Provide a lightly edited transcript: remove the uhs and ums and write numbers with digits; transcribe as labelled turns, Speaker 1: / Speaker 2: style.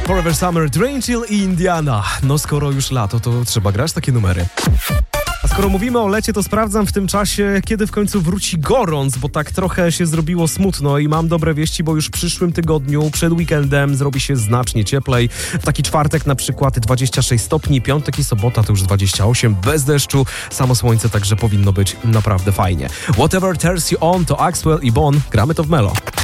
Speaker 1: Forever Summer, Drain Chill i Indiana. No skoro już lato, to trzeba grać takie numery. A skoro mówimy o lecie, to sprawdzam w tym czasie, kiedy w końcu wróci gorąc, bo tak trochę się zrobiło smutno i mam dobre wieści, bo już w przyszłym tygodniu, przed weekendem zrobi się znacznie cieplej. W taki czwartek na przykład 26 stopni, piątek i sobota to już 28, bez deszczu, samo słońce, także powinno być naprawdę fajnie. Whatever Turns You On to Axwell i Bon, gramy to w Melo.